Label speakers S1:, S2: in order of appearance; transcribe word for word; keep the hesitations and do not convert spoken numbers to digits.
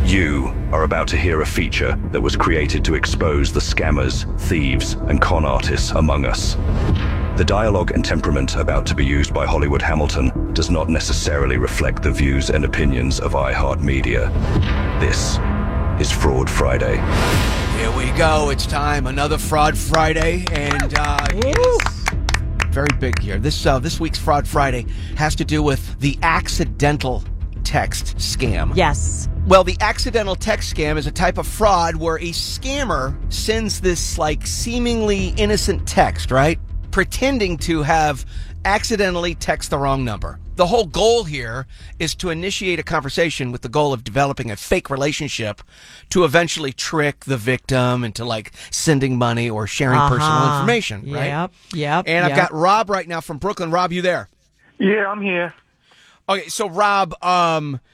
S1: You are about to hear a feature that was created to expose the scammers, thieves, and con artists among us. The dialogue and temperament about to be used by Hollywood Hamilton does not necessarily reflect the views and opinions of iHeartMedia. This is Fraud Friday.
S2: Here we go. It's time. Another Fraud Friday. And uh, it's very big here. This, uh, this week's Fraud Friday has to do with the accidental text scam.
S3: Yes.
S2: Well, the accidental text scam is a type of fraud where a scammer sends this, like, seemingly innocent text, right? Pretending to have accidentally text the wrong number. The whole goal here is to initiate a conversation with the goal of developing a fake relationship to eventually trick the victim into, like, sending money or sharing
S3: Uh-huh.
S2: personal information, right?
S3: Yep, yep,
S2: And I've
S3: yep.
S2: got Rob right now from Brooklyn. Rob, you there?
S4: Yeah, I'm here.
S2: Okay, so Rob, um,